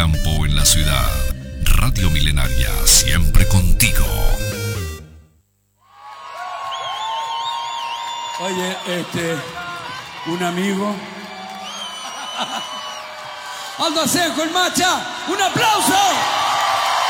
campo o en la ciudad. Radio Milenaria, siempre contigo. Oye, un amigo. Aldo Asenjo, el Macha, ¡un aplauso!